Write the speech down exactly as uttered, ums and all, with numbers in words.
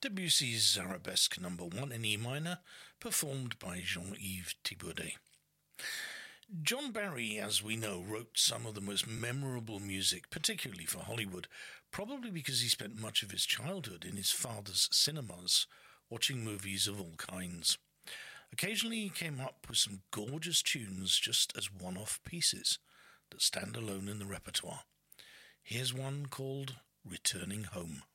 Debussy's Arabesque Number One in E minor, performed by Jean-Yves Thibaudet. John Barry, as we know, wrote some of the most memorable music, particularly for Hollywood, probably because he spent much of his childhood in his father's cinemas, watching movies of all kinds. Occasionally he came up with some gorgeous tunes just as one-off pieces that stand alone in the repertoire. Here's one called Returning Home.